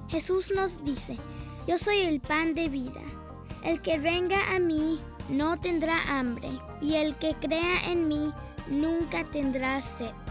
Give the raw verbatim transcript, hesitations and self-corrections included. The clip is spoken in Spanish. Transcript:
Jesús nos dice: yo soy el pan de vida. El que venga a mí no tendrá hambre, y el que crea en mí nunca tendrá sed.